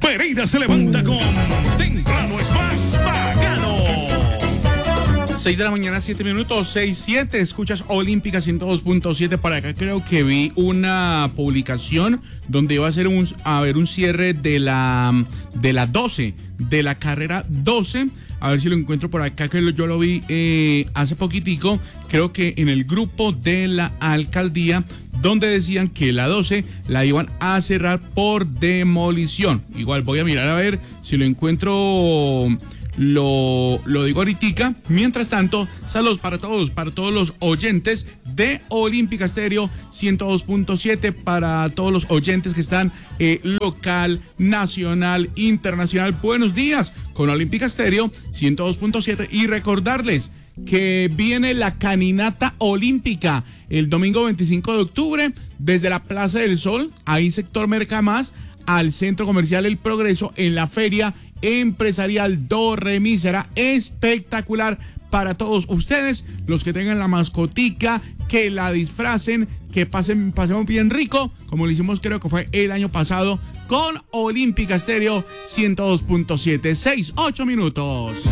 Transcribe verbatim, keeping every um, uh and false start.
Pereira se levanta con Temprano es más bacano. seis de la mañana, siete minutos, seis, siete. Escuchas Olímpica ciento dos punto siete. Para acá creo que vi una publicación donde iba a ser un, a haber un cierre de la, de la doce, de la carrera doce. A ver si lo encuentro por acá, que yo lo vi eh, hace poquitico, creo que en el grupo de la alcaldía, donde decían que la doce la iban a cerrar por demolición. Igual voy a mirar a ver si lo encuentro, lo, lo digo ahorita. Mientras tanto, saludos para todos, para todos los oyentes de Olímpica Estéreo ciento dos punto siete, para todos los oyentes que están eh, local, nacional, internacional. Buenos días con Olímpica Estéreo ciento dos punto siete, y recordarles que viene la caminata olímpica el domingo veinticinco de octubre desde la Plaza del Sol, ahí sector Mercamás, al Centro Comercial El Progreso, en la Feria Empresarial Do Remi. Será espectacular para todos ustedes, los que tengan la mascotica, que la disfracen, que pasen, pasemos bien rico, como lo hicimos creo que fue el año pasado con Olímpica Estéreo ciento dos punto siete. seis, ocho minutos.